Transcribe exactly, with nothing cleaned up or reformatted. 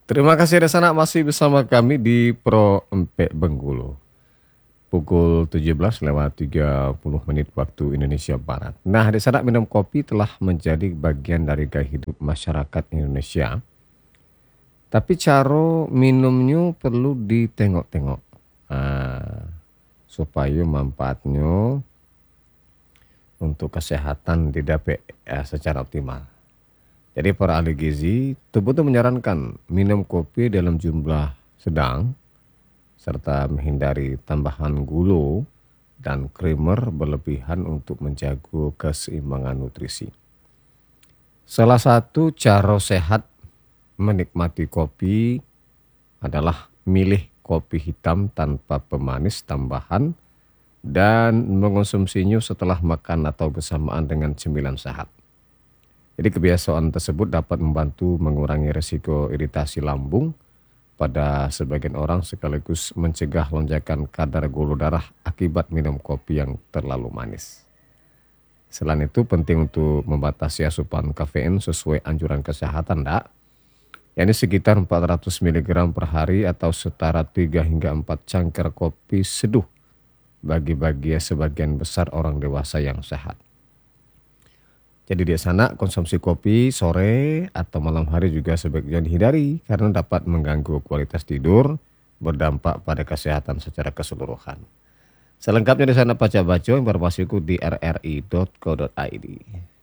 Terima kasih Resana masih bersama kami di Pro Empek Bengkulu. Pukul tujuh belas lewat tiga puluh menit waktu Indonesia Barat. Nah, Resana minum kopi telah menjadi bagian dari gaya hidup masyarakat Indonesia. Tapi cara minumnya perlu ditengok-tengok. Nah, supaya manfaatnya untuk kesehatan didapat eh, secara optimal. Jadi para ahli gizi tubuh itu menyarankan minum kopi dalam jumlah sedang serta menghindari tambahan gula dan creamer berlebihan untuk menjaga keseimbangan nutrisi. Salah satu cara sehat menikmati kopi adalah milih kopi hitam tanpa pemanis tambahan dan mengonsumsinya setelah makan atau bersamaan dengan cemilan sehat. Jadi kebiasaan tersebut dapat membantu mengurangi risiko iritasi lambung pada sebagian orang sekaligus mencegah lonjakan kadar gula darah akibat minum kopi yang terlalu manis. Selain itu penting untuk membatasi asupan kafein sesuai anjuran kesehatan, dak. Yakni sekitar empat ratus miligram per hari atau setara tiga hingga empat cangkir kopi seduh bagi bagi sebagian besar orang dewasa yang sehat. Jadi di sana konsumsi kopi sore atau malam hari juga sebaiknya dihindari karena dapat mengganggu kualitas tidur, berdampak pada kesehatan secara keseluruhan. Selengkapnya di sana baca-baca informasiku di r r i dot co dot i d.